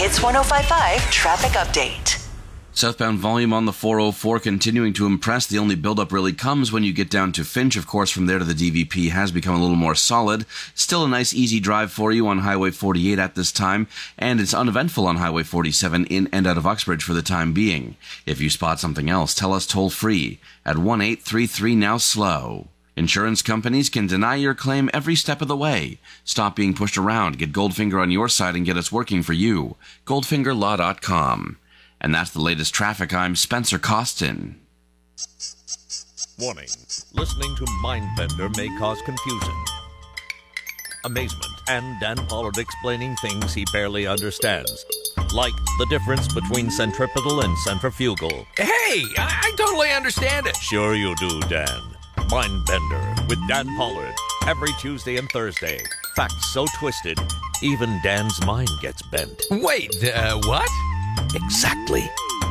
Hits 105.5 traffic update. Southbound volume on the 404 continuing to impress. The only buildup really comes when you get down to Finch. Of course, from there to the DVP has become a little more solid. Still a nice, easy drive for you on Highway 48 at this time, and it's uneventful on Highway 47 in and out of Uxbridge for the time being. If you spot something else, tell us toll-free at 1-833-NOW-SLOW. Insurance companies can deny your claim every step of the way. Stop being pushed around. Get Goldfinger on your side and get us working for you. GoldfingerLaw.com. And that's the latest traffic. I'm Spencer Costin. Warning. Listening to Mindbender may cause confusion, amazement, and Dan Pollard explaining things he barely understands. Like the difference between centripetal and centrifugal. Hey, I totally understand it. Sure you do, Dan. Mindbender with Dan Pollard. Every Tuesday and Thursday. Facts so twisted, even Dan's mind gets bent. Wait, what? Exactly.